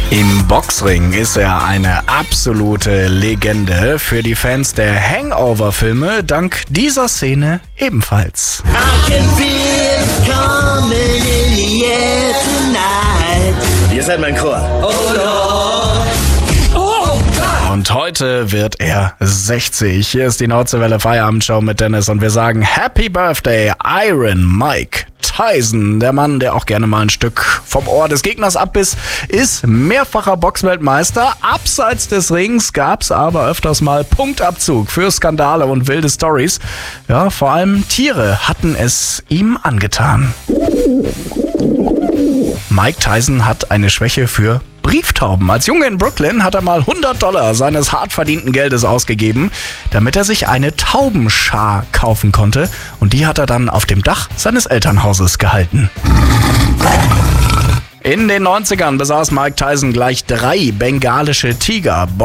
Im Boxring ist er eine absolute Legende. Für die Fans der Hangover-Filme dank dieser Szene ebenfalls. I can feel it coming in the air tonight. Ihr seid mein Chor. Und heute wird er 60. Hier ist die Nauzewelle Feierabendshow mit Dennis und wir sagen Happy Birthday, Iron Mike Tyson. Der Mann, der auch gerne mal ein Stück vom Ohr des Gegners abbiss, ist mehrfacher Boxweltmeister. Abseits des Rings gab's aber öfters mal Punktabzug für Skandale und wilde Stories. Ja, vor allem Tiere hatten es ihm angetan. Mike Tyson hat eine Schwäche für Brieftauben. Als Junge in Brooklyn hat er mal $100 seines hart verdienten Geldes ausgegeben, damit er sich eine Taubenschar kaufen konnte. Und die hat er dann auf dem Dach seines Elternhauses gehalten. In den 90ern besaß Mike Tyson gleich 3 bengalische Tiger.